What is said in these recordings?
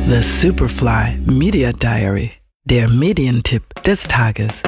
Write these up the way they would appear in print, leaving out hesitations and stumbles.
The Superfly Media Diary, der Medientipp des Tages.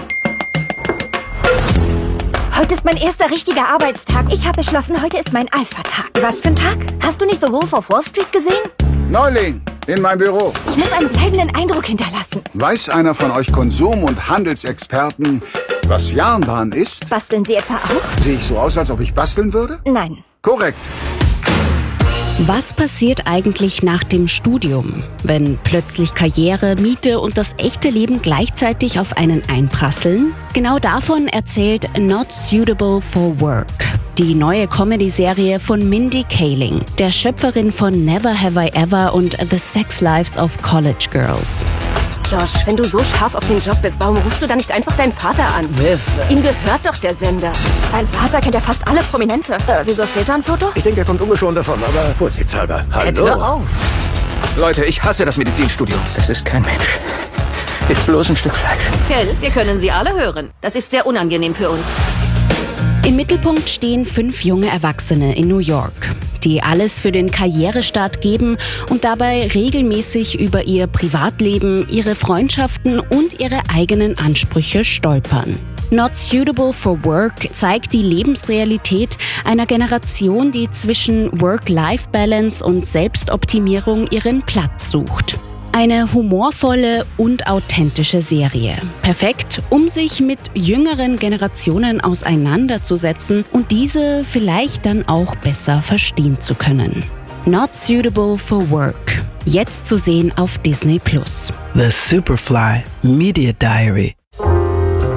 Heute ist mein erster richtiger Arbeitstag. Ich habe beschlossen, heute ist mein Alpha-Tag. Was für ein Tag? Hast du nicht The Wolf of Wall Street gesehen? Neuling, in mein Büro. Ich muss einen bleibenden Eindruck hinterlassen. Weiß einer von euch Konsum- und Handelsexperten, was Jarnbahn ist? Basteln Sie etwa auch? Sehe ich so aus, als ob ich basteln würde? Nein. Korrekt. Was passiert eigentlich nach dem Studium, wenn plötzlich Karriere, Miete und das echte Leben gleichzeitig auf einen einprasseln? Genau davon erzählt Not Suitable for Work, die neue Comedy-Serie von Mindy Kaling, der Schöpferin von Never Have I Ever und The Sex Lives of College Girls. Josh, wenn du so scharf auf den Job bist, warum rufst du dann nicht einfach deinen Vater an? Ihm gehört doch der Sender. Dein Vater kennt ja fast alle Prominente. Wieso fehlt da ein Foto? Ich denke, er kommt ungeschoren davon, aber vorsichtshalber. Hallo? Hör auf. Leute, ich hasse das Medizinstudium. Das ist kein Mensch. Ist bloß ein Stück Fleisch. Kell, wir können Sie alle hören. Das ist sehr unangenehm für uns. Im Mittelpunkt stehen 5 junge Erwachsene in New York, die alles für den Karrierestart geben und dabei regelmäßig über ihr Privatleben, ihre Freundschaften und ihre eigenen Ansprüche stolpern. Not Suitable for Work zeigt die Lebensrealität einer Generation, die zwischen Work-Life-Balance und Selbstoptimierung ihren Platz sucht. Eine humorvolle und authentische Serie. Perfekt, um sich mit jüngeren Generationen auseinanderzusetzen und diese vielleicht dann auch besser verstehen zu können. Not Suitable for Work. Jetzt zu sehen auf Disney+. The Superfly Media Diary.